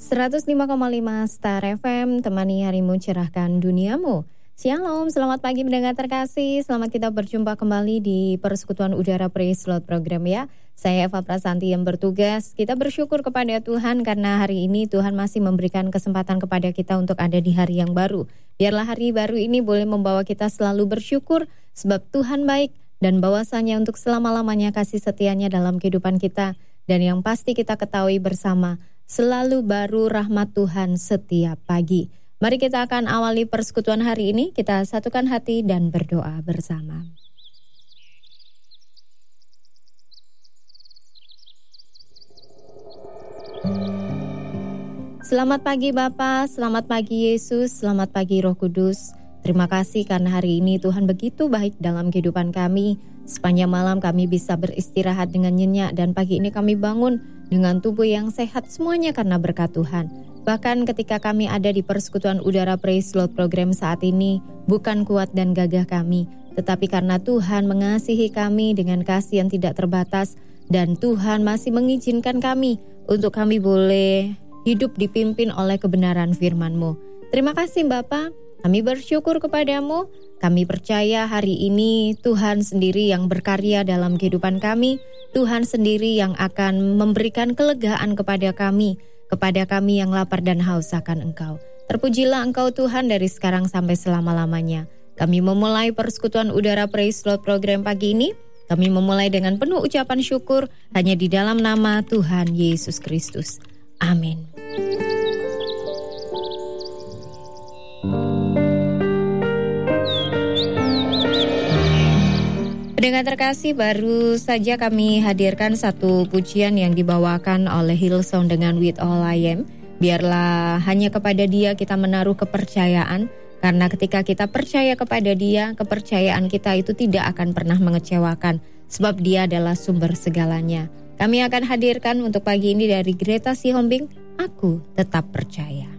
105,5 Star FM, temani harimu, cerahkan duniamu. Shalom, selamat pagi mendengar terkasih. Selamat kita berjumpa kembali di Persekutuan Udara Praise Load Program ya. Saya Eva Prasanti yang bertugas. Kita bersyukur kepada Tuhan karena hari ini Tuhan masih memberikan kesempatan kepada kita untuk ada di hari yang baru. Biarlah hari baru ini boleh membawa kita selalu bersyukur sebab Tuhan baik dan bahwasanya untuk selama-lamanya kasih setianya dalam kehidupan kita. Dan yang pasti kita ketahui bersama, selalu baru rahmat Tuhan setiap pagi. Mari kita akan awali persekutuan hari ini. Kita satukan hati dan berdoa bersama. Selamat pagi Bapa, selamat pagi Yesus, selamat pagi Roh Kudus. Terima kasih karena hari ini Tuhan begitu baik dalam kehidupan kami. Sepanjang malam kami bisa beristirahat dengan nyenyak dan pagi ini kami bangun dengan tubuh yang sehat semuanya karena berkat Tuhan. Bahkan ketika kami ada di Persekutuan Udara Praise Load Program saat ini, bukan kuat dan gagah kami, tetapi karena Tuhan mengasihi kami dengan kasih yang tidak terbatas, dan Tuhan masih mengizinkan kami untuk kami boleh hidup dipimpin oleh kebenaran firman-Mu. Terima kasih Bapa, kami bersyukur kepadamu. Kami percaya hari ini Tuhan sendiri yang berkarya dalam kehidupan kami. Tuhan sendiri yang akan memberikan kelegaan kepada kami yang lapar dan haus akan Engkau. Terpujilah Engkau Tuhan dari sekarang sampai selama-lamanya. Kami memulai Persekutuan Udara Praise Load Program pagi ini. Kami memulai dengan penuh ucapan syukur hanya di dalam nama Tuhan Yesus Kristus. Amin. Pendengar terkasih, baru saja kami hadirkan satu pujian yang dibawakan oleh Hillsong dengan With All I Am. Biarlah hanya kepada Dia kita menaruh kepercayaan, karena ketika kita percaya kepada Dia, kepercayaan kita itu tidak akan pernah mengecewakan, sebab Dia adalah sumber segalanya. Kami akan hadirkan untuk pagi ini dari Greta Sihombing, Aku Tetap Percaya.